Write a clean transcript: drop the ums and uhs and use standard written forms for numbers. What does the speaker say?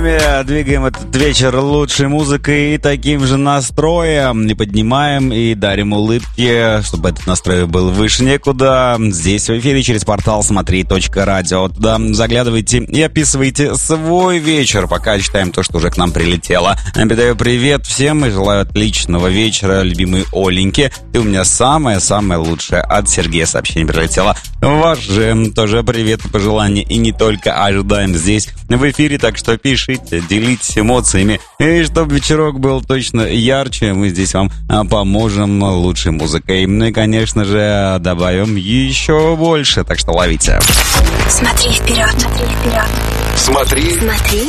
Двигаем этот вечер лучшей музыкой и таким же настроем. И поднимаем, и дарим улыбки, чтобы этот настрой был выше некуда. Здесь в эфире через портал смотри.радио. Туда заглядывайте и описывайте свой вечер, пока читаем то, что уже к нам прилетело. Передаю привет всем и желаю отличного вечера, любимые Оленьки. Ты у меня самое-самое лучшее. От Сергея сообщение прилетело. Ваш же тоже привет и пожелания. И не только ожидаем здесь в эфире, так что пишите, делитесь эмоциями. И чтобы вечерок был точно ярче, мы здесь вам поможем лучшей музыкой. Ну и, конечно же, добавим еще больше, так что ловите. Смотри вперед, смотри вперед. Смотри